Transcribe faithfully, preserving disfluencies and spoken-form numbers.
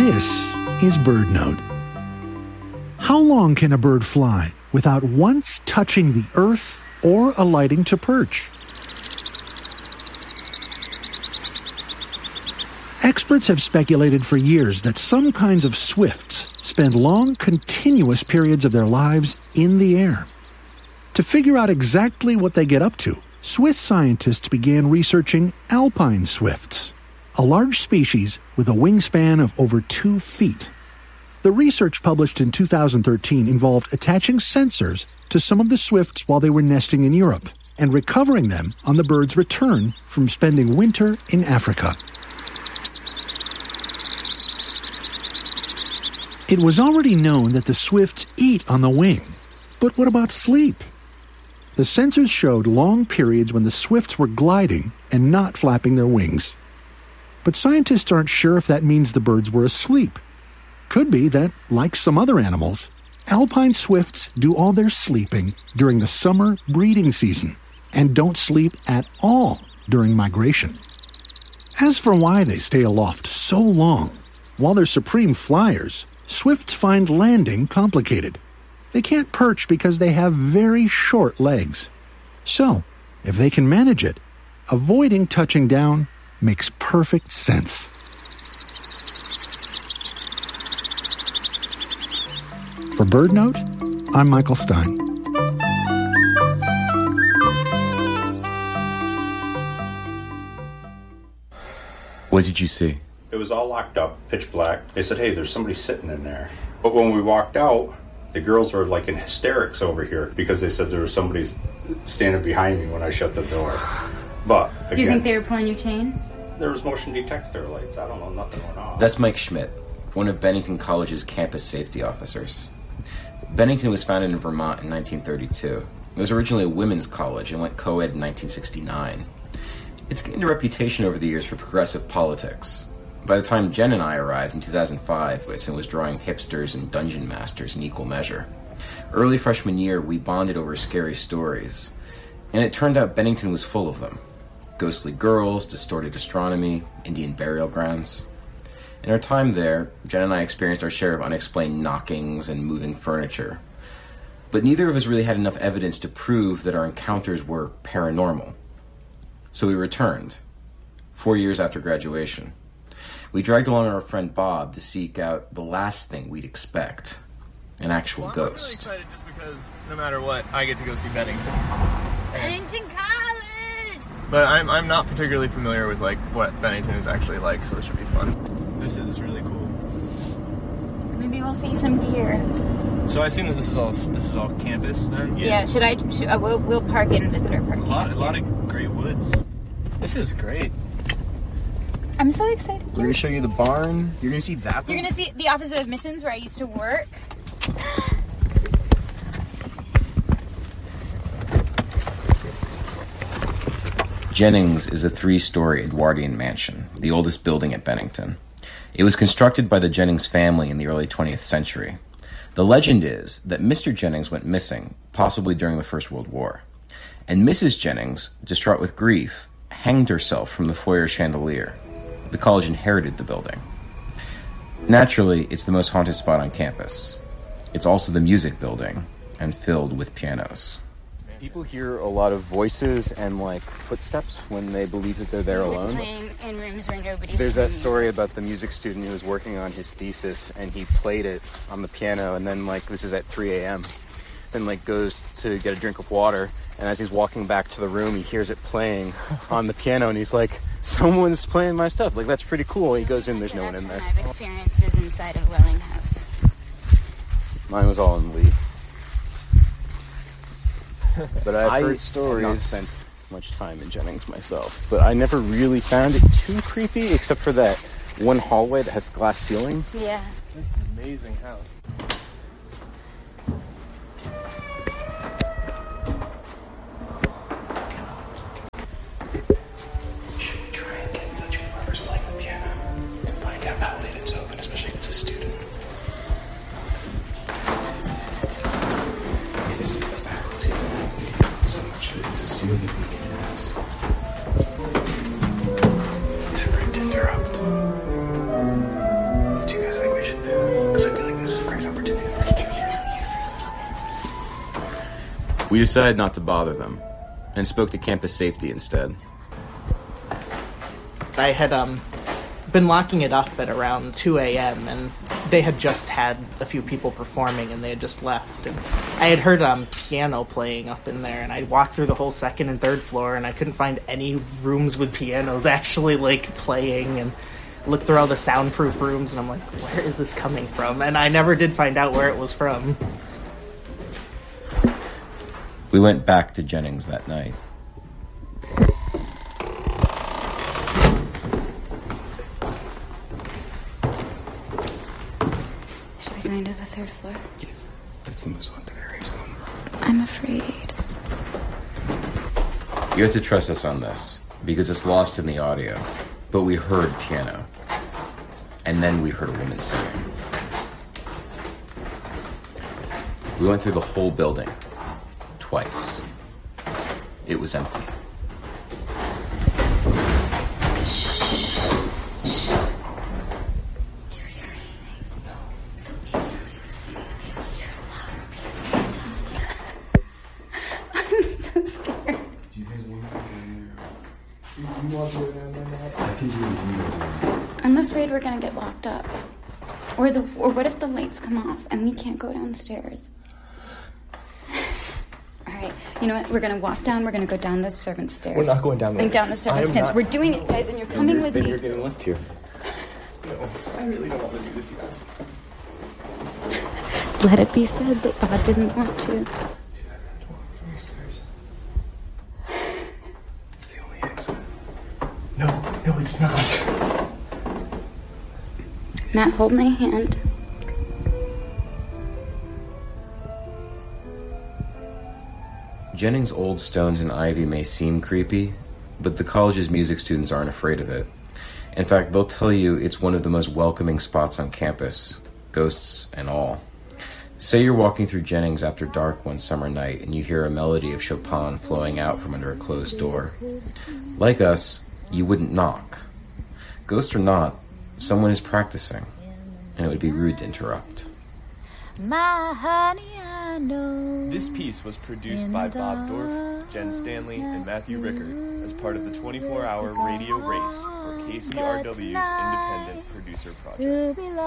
This is BirdNote. How long can a bird fly without once touching the earth or alighting to perch? Experts have speculated for years that some kinds of swifts spend long, continuous periods of their lives in the air. To figure out exactly what they get up to, Swiss scientists began researching alpine swifts, a large species with a wingspan of over two feet. The research published in two thousand thirteen involved attaching sensors to some of the swifts while they were nesting in Europe and recovering them on the bird's return from spending winter in Africa. It was already known that the swifts eat on the wing, but what about sleep? The sensors showed long periods when the swifts were gliding and not flapping their wings. But scientists aren't sure if that means the birds were asleep. Could be that, like some other animals, alpine swifts do all their sleeping during the summer breeding season and don't sleep at all during migration. As for why they stay aloft so long, while they're supreme flyers, swifts find landing complicated. They can't perch because they have very short legs. So, if they can manage it, avoiding touching down makes perfect sense. For BirdNote, I'm Michael Stein. What did you see? It was all locked up, pitch black. They said, hey, there's somebody sitting in there. But when we walked out, the girls were like in hysterics over here because they said there was somebody standing behind me when I shut the door. But again, do you think they were pulling your chain? There was motion detector lights. I don't know, nothing went off. That's Mike Schmidt, one of Bennington College's campus safety officers. Bennington was founded in Vermont in nineteen thirty-two. It was originally a women's college and went co-ed in nineteen sixty-nine. It's gained a reputation over the years for progressive politics. By the time Jen and I arrived in two thousand five, Whitson was drawing hipsters and dungeon masters in equal measure. Early freshman year, we bonded over scary stories, and it turned out Bennington was full of them. Ghostly girls, distorted astronomy, Indian burial grounds. In our time there, Jen and I experienced our share of unexplained knockings and moving furniture. But neither of us really had enough evidence to prove that our encounters were paranormal. So we returned, four years after graduation. We dragged along our friend Bob to seek out the last thing we'd expect, an actual well, ghost. I'm really excited just because, no matter what, I get to go see Bennington. Bennington College! But I'm I'm not particularly familiar with like what Bennington is actually like, so this should be fun. This is really cool. Maybe we'll see some deer. So I assume that this is all this is all campus then? Yeah. yeah should I? Should, uh, we'll we'll park in visitor parking. A lot, a lot of great woods. This is great. I'm so excited. We're going to show you the barn. You're going to see that one? You're going to see the Office of Admissions where I used to work. Jennings is a three-story Edwardian mansion, the oldest building at Bennington. It was constructed by the Jennings family in the early twentieth century. The legend is that Mister Jennings went missing, possibly during the First World War. And Missus Jennings, distraught with grief, hanged herself from the foyer chandelier. The college inherited the building. Naturally, it's the most haunted spot on campus. It's also the music building, and filled with pianos. People hear a lot of voices and, like, footsteps when they believe that they're there music alone. Playing in rooms where nobody's There's that music. story about the music student who was working on his thesis, and he played it on the piano, and then, like, this is at three a.m., then, like, goes to get a drink of water, and as he's walking back to the room, he hears it playing on the piano, and he's like, someone's playing my stuff. Like, that's pretty cool. He goes in, there's no one in there. I've experienced is inside of Welling House. Mine was all in Lee. But I've I heard stories. have not spent much time in Jennings myself, but I never really found it too creepy, except for that one hallway that has the glass ceiling. Yeah. This is an amazing house. Did you guys like We decided not to bother them and spoke to campus safety instead. I had um, been locking it up at around two a.m. and they had just had a few people performing and they had just left. And I had heard um, piano playing up in there, and I walked through the whole second and third floor and I couldn't find any rooms with pianos actually like playing, and looked through all the soundproof rooms and I'm like, where is this coming from? And I never did find out where it was from. We went back to Jennings that night. Should we go into the third floor? Yeah, that's the most haunted area. I'm afraid. You have to trust us on this, because it's lost in the audio. But we heard piano. And then we heard a woman singing. We went through the whole building. Twice. It was empty. I'm afraid we're gonna get locked up. Or the or what if the lights come off and we can't go downstairs? Alright, you know what? We're gonna walk down, we're gonna go down the servants' stairs. We're not going down there. And down the servants' stairs. Not... We're doing it, guys, and you're coming you're, with then me. You're getting left here. No, I really don't want to do this, you guys. Let it be said that God didn't want to. It's the only exit. No, no, it's not. Matt, hold my hand. Jennings' old stones and ivy may seem creepy, but the college's music students aren't afraid of it. In fact, they'll tell you it's one of the most welcoming spots on campus, ghosts and all. Say you're walking through Jennings after dark one summer night and you hear a melody of Chopin flowing out from under a closed door. Like us, you wouldn't knock. Ghost or not, someone is practicing, and it would be rude to interrupt. My honey, I know. This piece was produced by Bob Dorff, Jen Stanley, and Matthew Rickard as part of the twenty-four hour radio race for K C R W's Independent Producer Project.